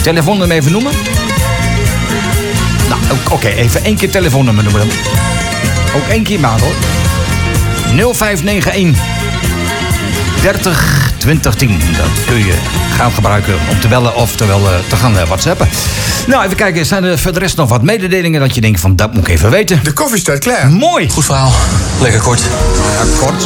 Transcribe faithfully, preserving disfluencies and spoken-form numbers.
Telefoonnummer even noemen? Nou, oké, okay, even één keer telefoonnummer noemen. Ook één keer maar hoor. nul vijf negen een dertig twintig tien. Dat kun je gaan gebruiken om te bellen of te, wel, uh, te gaan uh, whatsappen. Nou, even kijken. Zijn er voor de rest nog wat mededelingen dat je denkt van dat moet ik even weten? De koffie staat klaar. Mooi. Goed verhaal. Lekker kort. Ja, kort.